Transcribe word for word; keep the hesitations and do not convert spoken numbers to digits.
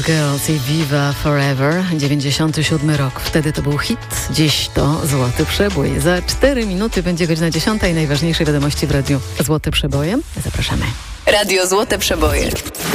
Spice Girls i Viva Forever, dziewięćdziesiąty siódmy rok. Wtedy to był hit, dziś to Złoty Przebój. Za cztery minuty będzie godzina dziesiąta i najważniejsze wiadomości w radiu Złote Przeboje. Zapraszamy. Radio Złote Przeboje.